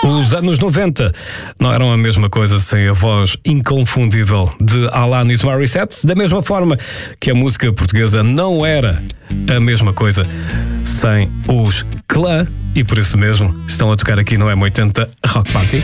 Os anos 90 não eram a mesma coisa sem a voz inconfundível de Alanis Morissette, da mesma forma que a música portuguesa não era a mesma coisa sem os Clã, e por isso mesmo estão a tocar aqui no M80 Rock Party.